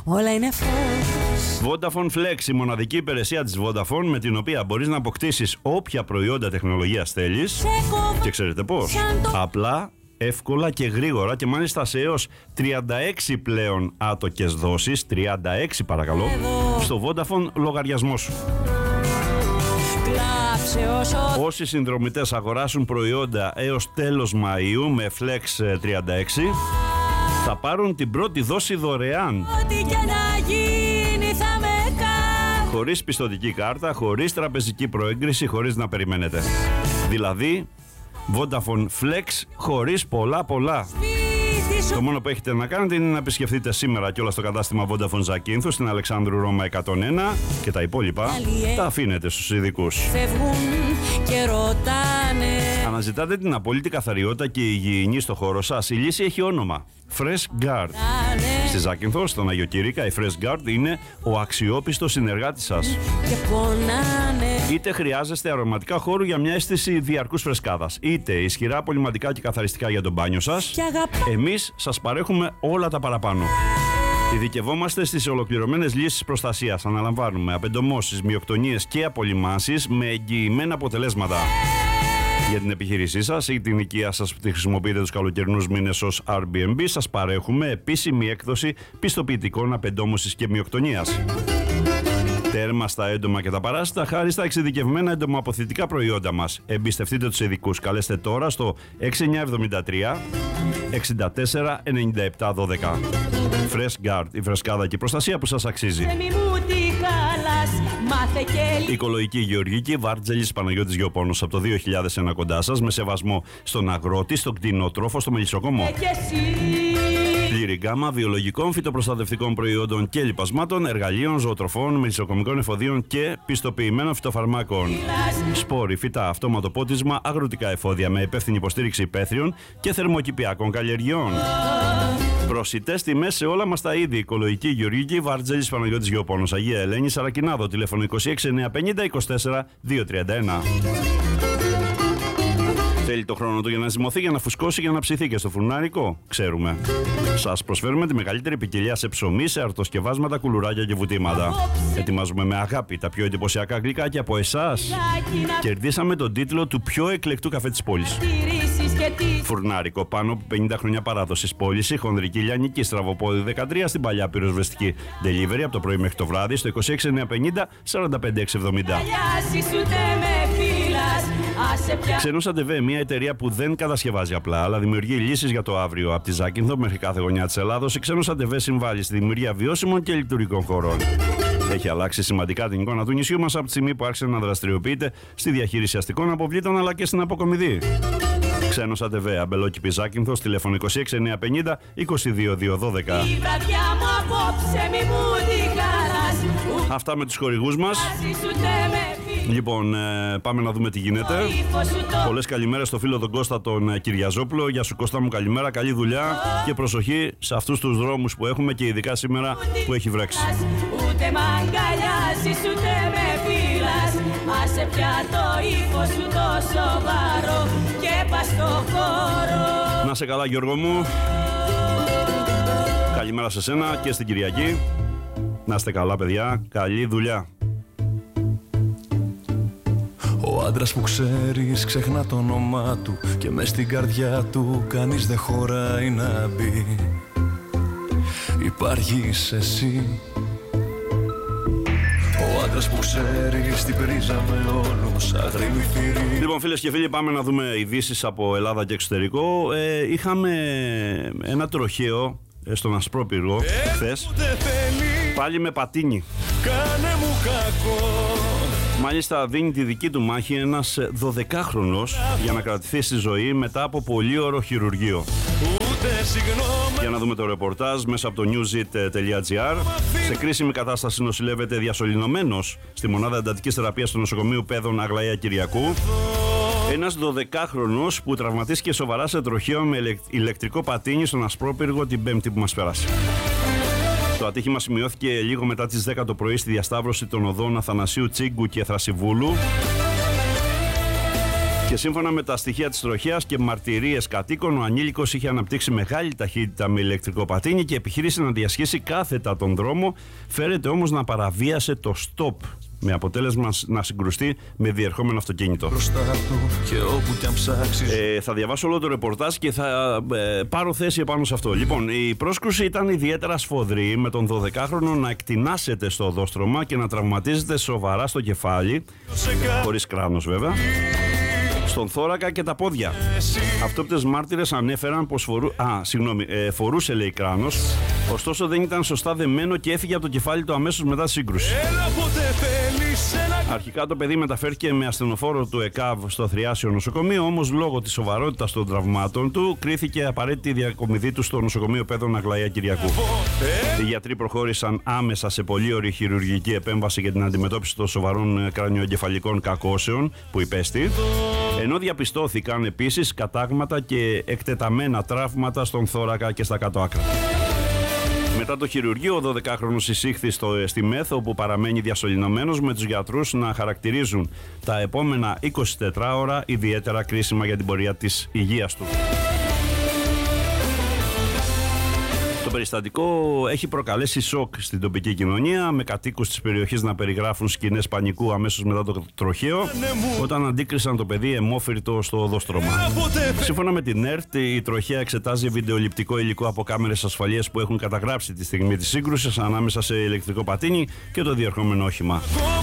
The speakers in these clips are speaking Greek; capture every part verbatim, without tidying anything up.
όλα είναι φως. Vodafone Flex, η μοναδική υπηρεσία της Vodafone με την οποία μπορείς να αποκτήσεις όποια προϊόντα τεχνολογίας θέλεις. Και ξέρετε πώς? Απλά, εύκολα και γρήγορα και μάλιστα σε έως τριάντα έξι πλέον άτοκες δόσεις, τριάντα έξι παρακαλώ, στο Vodafone λογαριασμό σου. Όσοι συνδρομητές αγοράσουν προϊόντα έως τέλος Μαΐου με Flex τριάντα έξι θα πάρουν την πρώτη δόση δωρεάν. Ό,τι και να γίνει θα με κάνει. Χωρίς πιστωτική κάρτα, χωρίς τραπεζική προέγκριση, χωρίς να περιμένετε. Δηλαδή, Vodafone Flex χωρίς πολλά πολλά. Το μόνο που έχετε να κάνετε είναι να επισκεφτείτε σήμερα κιόλας στο κατάστημα Vodafone Ζακίνθου στην Αλεξάνδρου Ρώμα εκατόν ένα και τα υπόλοιπα τα αφήνετε στους ειδικούς. Φεύγουν και ρωτάνε. Αναζητάτε την απόλυτη καθαριότητα και υγιεινή στο χώρο σας. Η λύση έχει όνομα Fresh Guard. Στη Ζάκυνθο, στον Αγιο Κυρίκα, η Fresh Guard είναι ο αξιόπιστος συνεργάτης σας. Και πονάνε. Είτε χρειάζεστε αρωματικά χώρου για μια αίσθηση διαρκούς φρεσκάδας, είτε ισχυρά απολυμματικά και καθαριστικά για τον μπάνιο σας, εμείς σας παρέχουμε όλα τα παραπάνω. Ειδικευόμαστε στις ολοκληρωμένες λύσεις προστασίας. Αναλαμβάνουμε απεντομώσεις, μειοκτονίες και απολυμάνσεις με εγγυημένα αποτελέσματα. Για την επιχείρησή σας ή την οικία σας που τη χρησιμοποιείτε τους καλοκαιρινούς μήνες ως Airbnb, σας παρέχουμε επίσημη έκδοση πιστοποιητικών απεντόμωσης και μειοκτονίας. Τέρμα στα έντομα και τα παράσιτα χάρη στα εξειδικευμένα εντομοαποθητικά προϊόντα μας. Εμπιστευτείτε τους ειδικούς. Καλέστε τώρα στο έξι εννιά εβδομήντα τρία εξήντα τέσσερα ενενήντα επτά δώδεκα. Fresh Guard, η φρεσκάδα και η προστασία που σας αξίζει. Οικολογική γεωργική, Βάρτζελης Παναγιώτης Γεωπόνος από το δύο χιλιάδες ένα κοντά σας, με σεβασμό στον αγρότη, στον κτηνοτρόφο, στο μελισσοκόμο. Πλήρη γκάμα βιολογικών, φυτοπροστατευτικών προϊόντων και λιπασμάτων, εργαλείων, ζωοτροφών, μελισσοκομικών εφοδίων και πιστοποιημένων φυτοφαρμάκων. Σπόροι, φυτά, αυτόματο πότισμα, αγροτικά εφόδια με υπεύθυνη υποστήριξη υπαίθριων και θερμοκηπιακών καλλιεργειών. Προσιτές τιμές σε όλα μας τα είδη. Οικολογική γεωργική, Βάρτζελης Παναγιώτης Γεωπόνος, Αγία Ελένη, Σαρακινάδο, τηλέφωνο είκοσι έξι εννιακόσια πενήντα είκοσι τέσσερα διακόσια τριάντα ένα. Θέλει το χρόνο του για να ζυμωθεί, για να φουσκώσει, για να ψηθεί και στο φουρνάρικο? Ξέρουμε. Σας προσφέρουμε τη μεγαλύτερη ποικιλία σε ψωμί, σε αρτοσκευάσματα, κουλουράκια και βουτήματα. Ετοιμάζουμε με αγάπη τα πιο εντυπωσιακά γλυκάκια από εσάς. Κερδίσαμε τον τίτλο του πιο εκλεκτού καφέ της πόλης. Φουρνάρικο, πάνω από πενήντα χρόνια παράδοσης, πώληση, χονδρική λιανική, στραβοπόδι δεκατρία στην παλιά πυροσβεστική. Delivery από το πρωί μέχρι το βράδυ στο είκοσι έξι εννιακόσια πενήντα σαράντα πέντε εξακόσια εβδομήντα. Ξενούσα ντι βι, μια εταιρεία που δεν κατασκευάζει απλά, αλλά δημιουργεί λύσεις για το αύριο. Από τη Ζάκυνθο μέχρι κάθε γωνιά της Ελλάδος, η Ξενούσα ντι βι συμβάλλει στη δημιουργία βιώσιμων και λειτουργικών χωρών. Έχει αλλάξει σημαντικά την εικόνα του νησιού μας από τη στιγμή που άρχισε να δραστηριοποιείται στη διαχείριση αστικών αποβλήτων αλλά και στην αποκομιδή. Ξένος ντι βι, Αμπελόκηπη Ζάκυνθος, τηλέφωνο είκοσι έξι εννιακόσια πενήντα είκοσι δύο διακόσια δώδεκα. Αυτά με τους χορηγούς μας. Λοιπόν, ε, πάμε να δούμε τι γίνεται. Πολλές καλημέρες στο φίλο τον Κώστα τον ε, Κυριαζόπουλο. Γεια σου Κώστα μου, καλημέρα, καλή δουλειά και προσοχή σε αυτούς τους δρόμους που έχουμε και ειδικά σήμερα που έχει βρέξει. Ούτε μ' αγκαλιάζεις ούτε με φύλας. Άσε πια το ύφος σου το σοβαρό και πας στο χώρο. Να σε καλά Γιώργο μου. Καλημέρα σε σένα και στην Κυριακή. Να είστε καλά παιδιά, καλή δουλειά. Ο άντρας που ξέρεις ξεχνά το όνομά του και μες στην καρδιά του κανείς δεν χωράει να μπει. Υπάρχεις εσύ. Ο άντρας που ξέρεις την πρίζαμε όλους αγρίμη θηρή. Λοιπόν φίλες και φίλοι, πάμε να δούμε ειδήσεις από Ελλάδα και εξωτερικό. ε, Είχαμε ένα τροχαίο στον Ασπρόπυργο χθες, πάλι με πατίνι. Κάνε μου κακό. Μάλιστα δίνει τη δική του μάχη ένας δωδεκάχρονος για να κρατηθεί στη ζωή μετά από πολύ ωραίο χειρουργείο. Για να δούμε το ρεπορτάζ μέσα από το newzit τελεία gr. Σε κρίσιμη κατάσταση νοσηλεύεται διασωληνωμένος στη μονάδα εντατικής θεραπείας του νοσοκομείου Πέδων Αγλαία Κυριακού ένας δωδεκάχρονος που τραυματίστηκε σοβαρά σε τροχαίο με ηλεκτρικό πατίνι στον Ασπρόπυργο την Πέμπτη που μας πέρασε. Το ατύχημα σημειώθηκε λίγο μετά τις δέκα το πρωί στη διασταύρωση των οδών Αθανασίου Τσίγκου και Θρασιβούλου. Και σύμφωνα με τα στοιχεία της τροχέας και μαρτυρίες κατοίκων, ο ανήλικος είχε αναπτύξει μεγάλη ταχύτητα με ηλεκτρικό πατίνι και επιχείρησε να διασχίσει κάθετα τον δρόμο. Φέρεται όμως να παραβίασε το stop, με αποτέλεσμα να συγκρουστεί με διερχόμενο αυτοκίνητο. Και όπου κι αν ψάξεις... ε, θα διαβάσω όλο το ρεπορτάζ και θα ε, πάρω θέση επάνω σε αυτό. Λοιπόν, η πρόσκρουση ήταν ιδιαίτερα σφοδρή, με τον δωδεκάχρονο να εκτινάσεται στο οδόστρωμα και να τραυματίζεται σοβαρά στο κεφάλι, χωρίς κράνος βέβαια, στον θώρακα και τα πόδια. Αυτόπτες μάρτυρες ανέφεραν πως φορού... Α, συγγνώμη, ε, φορούσε λέει κράνος, ωστόσο δεν ήταν σωστά δεμένο και έφυγε από το κεφάλι του αμέσως μετά τη σύγκρουση. Αρχικά το παιδί μεταφέρθηκε με ασθενοφόρο του ΕΚΑΒ στο Θριάσιο νοσοκομείο, όμως λόγω της σοβαρότητας των τραυμάτων του κρίθηκε απαραίτητη διακομιδή του στο νοσοκομείο Πέδων Αγλαία Κυριακού. Οι γιατροί προχώρησαν άμεσα σε πολύωρη χειρουργική επέμβαση για την αντιμετώπιση των σοβαρών κρανιοεγκεφαλικών κακώσεων που υπέστη, ενώ διαπιστώθηκαν επίσης κατάγματα και εκτεταμένα τραύματα στον θώρακα και στα κάτω άκρα. Μετά το χειρουργείο, ο δωδεκάχρονος εισήχθη στο, στη ΜΕΘ, όπου παραμένει διασωληνωμένος, με τους γιατρούς να χαρακτηρίζουν τα επόμενα είκοσι τέσσερις ώρα ιδιαίτερα κρίσιμα για την πορεία της υγείας του. Το περιστατικό έχει προκαλέσει σοκ στην τοπική κοινωνία, με κατοίκους της περιοχής να περιγράφουν σκηνές πανικού αμέσως μετά το τροχαίο, όταν αντίκρισαν το παιδί αιμόφυρτο στο οδόστρωμα. Σύμφωνα με την ΕΡΤ, η τροχαία εξετάζει βιντεοληπτικό υλικό από κάμερες ασφαλείας που έχουν καταγράψει τη στιγμή της σύγκρουσης ανάμεσα σε ηλεκτρικό πατίνι και το διερχόμενο όχημα.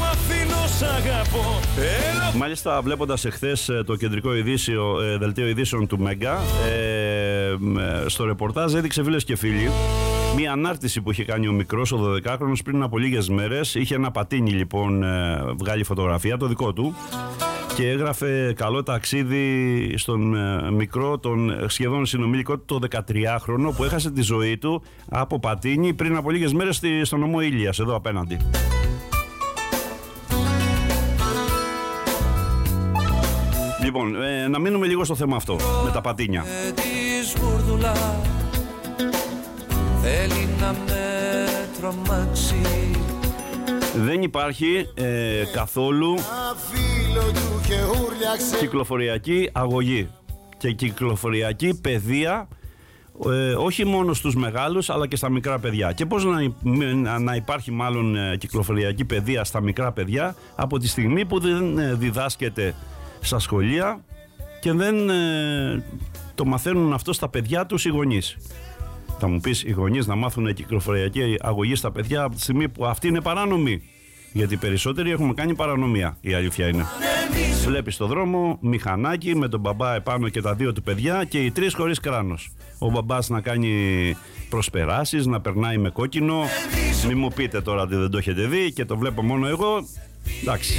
Μάλιστα, βλέποντας εχθές το κεντρικό ειδήσιο, ε, δελτίο ειδήσεων του Μέγκα, ε, στο ρεπορτάζ έδειξε, φίλες και φίλοι, μία ανάρτηση που είχε κάνει ο μικρός, ο δωδεκάχρονος, πριν από λίγες μέρες. Είχε ένα πατίνι λοιπόν, ε, βγάλει φωτογραφία, το δικό του, και έγραφε καλό ταξίδι στον ε, μικρό, τον σχεδόν συνομιλικό του, το δεκατριάχρονο, που έχασε τη ζωή του από πατίνι πριν από λίγες μέρες στη, στον νομό Ήλιας, εδώ απέναντι. Λοιπόν, ε, να μείνουμε λίγο στο θέμα αυτό, με τα πατίνια. Δεν υπάρχει ε, καθόλου κυκλοφοριακή αγωγή και κυκλοφοριακή παιδεία, ε, όχι μόνο στους μεγάλους αλλά και στα μικρά παιδιά. Και πώς να, να υπάρχει μάλλον ε, κυκλοφοριακή παιδεία στα μικρά παιδιά από τη στιγμή που δεν ε, διδάσκεται στα σχολεία και δεν ε, το μαθαίνουν αυτό στα παιδιά τους οι γονείς. Θα μου πεις, οι γονείς να μάθουν κυκλοφοριακή αγωγή στα παιδιά από τη στιγμή που αυτή είναι παράνομη? Γιατί περισσότεροι έχουμε κάνει παρανομία, η αλήθεια είναι. Βλέπεις στο δρόμο μηχανάκι με τον μπαμπά επάνω και τα δύο του παιδιά και οι τρεις χωρίς κράνος. Ο μπαμπάς να κάνει προσπεράσεις, να περνάει με κόκκινο. Μη μου πείτε τώρα ότι δεν το έχετε δει και το βλέπω μόνο εγώ. Εντάξει.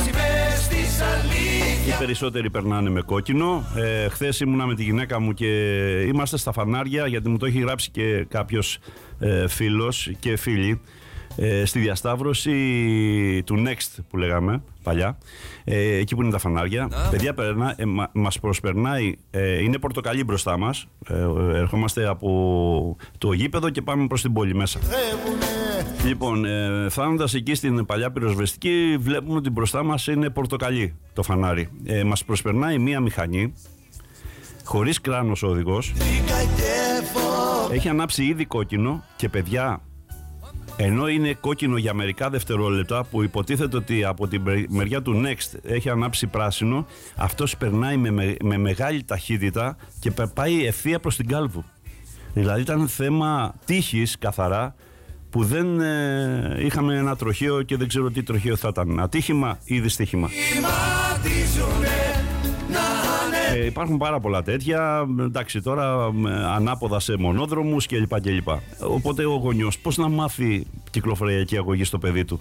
Οι περισσότεροι περνάνε με κόκκινο. Ε, χθες ήμουνα με τη γυναίκα μου και είμαστε στα φανάρια, γιατί μου το έχει γράψει και κάποιος ε, φίλος και φίλοι, ε, στη διασταύρωση του Next που λέγαμε παλιά, ε, εκεί που είναι τα φανάρια. Παιδιά, περνά, ε, μα, μας προσπερνάει, ε, είναι πορτοκαλί μπροστά μας, ε, ερχόμαστε από το γήπεδο και πάμε προς την πόλη μέσα. Λοιπόν, ε, φτάνοντας εκεί στην παλιά πυροσβεστική, βλέπουμε ότι μπροστά μας είναι πορτοκαλί το φανάρι. Ε, μας προσπερνάει μία μηχανή, χωρίς κράνος ο οδηγός, έχει ανάψει ήδη κόκκινο και, παιδιά, ενώ είναι κόκκινο για μερικά δευτερόλεπτα, που υποτίθεται ότι από την μεριά του Next έχει ανάψει πράσινο, αυτός περνάει με, με, με μεγάλη ταχύτητα και πάει ευθεία προς την κάλβου. Δηλαδή ήταν θέμα τύχης καθαρά, που δεν ε, είχαμε ένα τροχαίο και δεν ξέρω τι τροχαίο θα ήταν. Ατύχημα ή δυστύχημα. Ε, υπάρχουν πάρα πολλά τέτοια, εντάξει, τώρα ανάποδα σε μονόδρομους κλπ, κλπ. Οπότε ο γονιός πώς να μάθει κυκλοφοριακή αγωγή στο παιδί του?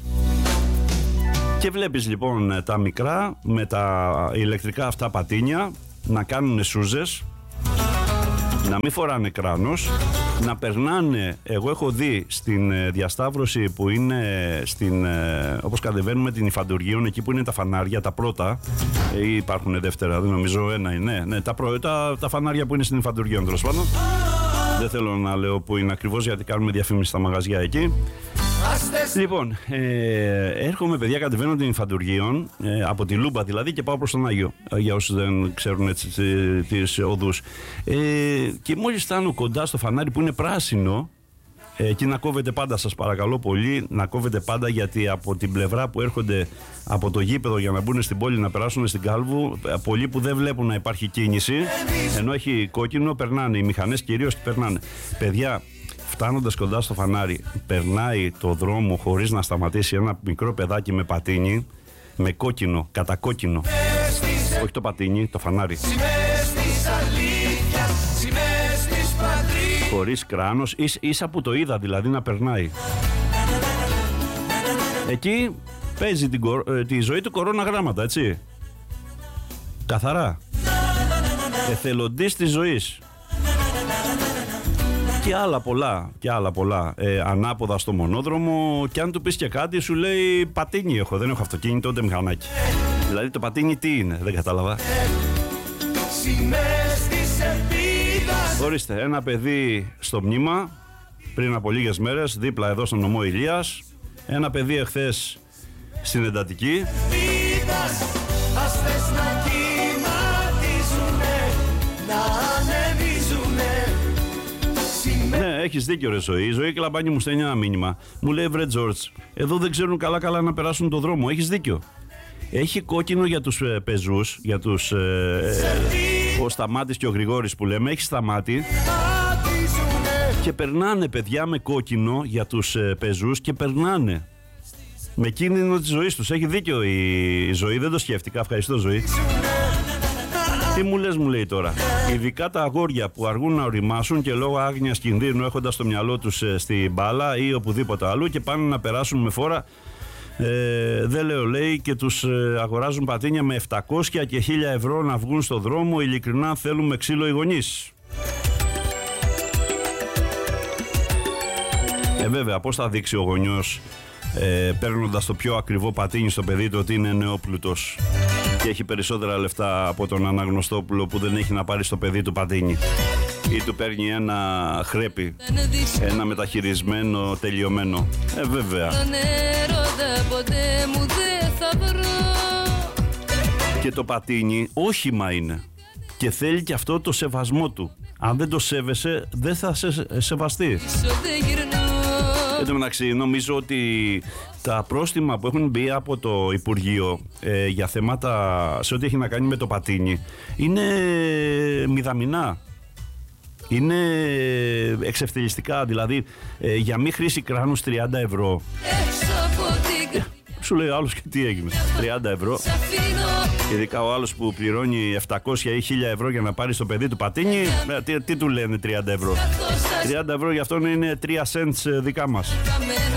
Και βλέπεις λοιπόν τα μικρά με τα ηλεκτρικά αυτά πατίνια να κάνουν σούζες, να μην φοράνε κράνος, να περνάνε. Εγώ έχω δει στην διασταύρωση που είναι στην, όπως κατεβαίνουμε την Υφαντουργίων, εκεί που είναι τα φανάρια, τα πρώτα, ή υπάρχουν δεύτερα, δεν νομίζω, ένα είναι, ναι, ναι, τα, προ, τα, τα φανάρια που είναι στην Υφαντουργίων, τέλος πάντων. Δεν θέλω να λέω που είναι ακριβώς, γιατί κάνουμε διαφήμιση στα μαγαζιά εκεί. Λοιπόν, ε, έρχομαι παιδιά, κατεβαίνω την Φαντουργίων, ε, από τη Λούμπα δηλαδή, και πάω προς τον Άγιο, για όσους δεν ξέρουν έτσι τις οδούς. Ε, και μόλις φτάνω κοντά στο φανάρι που είναι πράσινο, ε, εκεί να κόβετε πάντα, σας παρακαλώ πολύ, να κόβετε πάντα, γιατί από την πλευρά που έρχονται από το γήπεδο για να μπουν στην πόλη, να περάσουν στην Κάλβου, πολλοί που δεν βλέπουν να υπάρχει κίνηση, ενώ έχει κόκκινο, περνάνε, οι μηχανές κυρίως περνάνε. Παιδιά, φτάνοντας κοντά στο φανάρι, περνάει το δρόμο χωρίς να σταματήσει ένα μικρό παιδάκι με πατίνι, με κόκκινο, κατακόκκινο. Όχι το πατίνι, το φανάρι. Χωρίς κράνος, ίσα, ίσα που το είδα δηλαδή να περνάει. Εκεί παίζει την, τη ζωή του κορώνα γράμματα, έτσι. Καθαρά. Εθελοντής της ζωής. Και άλλα πολλά, και άλλα πολλά. Ε, ανάποδα στο μονόδρομο, και αν του πεις και κάτι σου λέει πατίνι έχω, δεν έχω αυτοκίνητο ούτε μηχανάκι. Δηλαδή το πατίνι τι είναι, δεν κατάλαβα. Ορίστε, ένα παιδί στο μνήμα πριν από λίγες μέρες, δίπλα εδώ στον νομό Ηλίας. Ένα παιδί εχθές στην εντατική. Ναι, έχεις δίκιο ρε Ζωή. Η Ζωή Κλαμπάνη μου στέλνει ένα μήνυμα. Μου λέει βρε Τζόρτζ, εδώ δεν ξέρουν καλά καλά να περάσουν το δρόμο. Έχεις δίκιο. Έχει κόκκινο για τους ε, πεζούς, για τους ε, ε, ο Σταμάτης και ο Γρηγόρης που λέμε. Έχει Σταμάτη. Και περνάνε παιδιά με κόκκινο για τους ε, πεζούς και περνάνε με κίνδυνο της ζωής τους. Έχει δίκιο η, η Ζωή, δεν το σκέφτηκα. Ευχαριστώ Ζωή. Τι μου λες, μου λέει τώρα. Ειδικά τα αγόρια που αργούν να οριμάσουν και λόγω άγνοιας κινδύνου έχοντας το μυαλό τους ε, στη μπάλα ή οπουδήποτε αλλού και πάνε να περάσουν με φόρα. Ε, δεν λέω λέει και τους ε, αγοράζουν πατίνια με επτακόσια και χίλια ευρώ να βγουν στο δρόμο. Ειλικρινά θέλουμε ξύλο οι γονείς. Ε βέβαια, πώς θα δείξει ο γονιός ε, παίρνοντας το πιο ακριβό πατίνι στο παιδί του ότι είναι νεόπλουτος και έχει περισσότερα λεφτά από τον Αναγνωστόπουλο που δεν έχει να πάρει στο παιδί του πατίνι, ή του παίρνει ένα χρέπι, ένα μεταχειρισμένο τελειωμένο. Ε βέβαια. Και το πατίνι όχημα είναι και θέλει και αυτό το σεβασμό του. Αν δεν το σέβεσαι δεν θα σε σεβαστεί. Εν τω μεταξύ, νομίζω ότι τα πρόστιμα που έχουν μπει από το Υπουργείο ε, για θέματα σε ό,τι έχει να κάνει με το πατίνι είναι μηδαμινά. Είναι εξευτελιστικά, δηλαδή ε, για μη χρήση κράνους τριάντα ευρώ. Ε, σου λέει ο άλλος και τι έγινε, τριάντα ευρώ. Ειδικά ο άλλος που πληρώνει επτακόσια ή χίλια ευρώ για να πάρει στο παιδί του πατίνι, ε, τι, τι του λένε τριάντα ευρώ. τριάντα ευρώ για αυτόν είναι τρία cents δικά μας.